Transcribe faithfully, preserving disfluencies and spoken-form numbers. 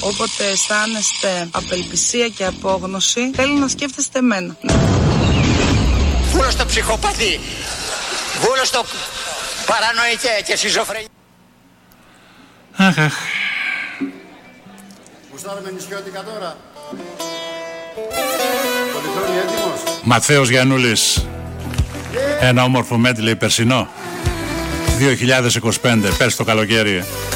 όποτε αισθάνεστε απελπισία και απόγνωση, θέλω να σκέφτεστε εμένα. Βούλο στο ψυχοπαθή, βούλο στο παρανοϊκέ και σιζοφρενή. Αχ, αχ. Γουστάρουμε νησιώτικα τώρα. Πολυθρόνη έτοιμος. Ματθαίος Γιαννούλης. Ένα όμορφο medley περσινό δύο χιλιάδες είκοσι πέντε, πέρσι το καλοκαίρι.